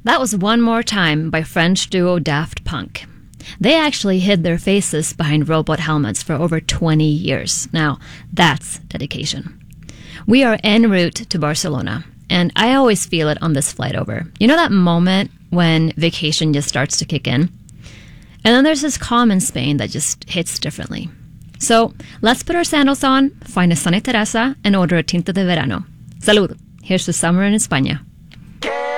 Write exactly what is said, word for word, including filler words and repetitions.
That was One More Time by French duo Daft Punk. They actually hid their faces behind robot helmets for over twenty years. Now, that's dedication. We are en route to Barcelona, and I always feel it on this flight over. You know that moment when vacation just starts to kick in? And then there's this calm in Spain that just hits differently. So let's put our sandals on, find a sunny terraza, and order a tinto de verano. Salud! Here's to summer in España.